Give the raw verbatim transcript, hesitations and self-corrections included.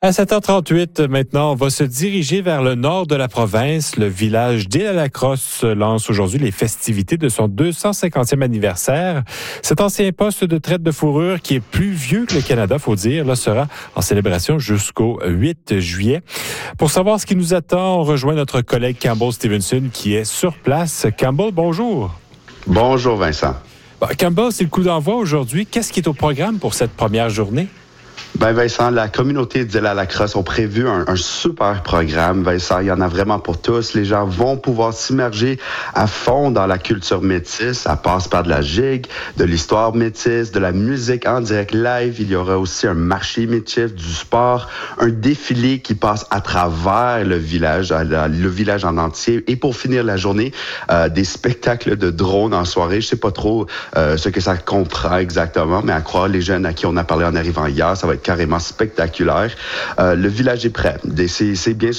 À sept heures trente-huit, maintenant, on va se diriger vers le nord de la province. Le village d'Île-à-la-Crosse lance aujourd'hui les festivités de son deux cent cinquantième anniversaire. Cet ancien poste de traite de fourrure, qui est plus vieux que le Canada, faut dire, là, sera en célébration jusqu'au huit juillet. Pour savoir ce qui nous attend, on rejoint notre collègue Campbell Stevenson, qui est sur place. Campbell, bonjour. Bonjour, Vincent. Bon, Campbell, c'est le coup d'envoi aujourd'hui. Qu'est-ce qui est au programme pour cette première journée? Ben Vincent, la communauté d'Île-à-la-Crosse ont prévu un, un super programme. Vincent, il y en a vraiment pour tous. Les gens vont pouvoir s'immerger à fond dans la culture métisse. Ça passe par de la gigue, de l'histoire métisse, de la musique en direct live. Il y aura aussi un marché métis, du sport, un défilé qui passe à travers le village, le village en entier. Et pour finir la journée, euh, des spectacles de drones en soirée. Je sais pas trop euh, ce que ça comprend exactement, mais à croire les jeunes à qui on a parlé en arrivant hier, ça va être carrément spectaculaire. Euh, le village est prêt. C'est, c'est bien